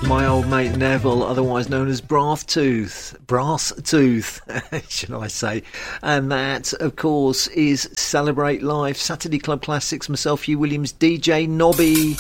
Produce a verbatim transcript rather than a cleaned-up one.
my old mate Neville, otherwise known as Brass Tooth, Brass Tooth, should I say. And that, of course, is Celebrate Life, Saturday Club Classics, myself, Hugh Williams, D J Nobby.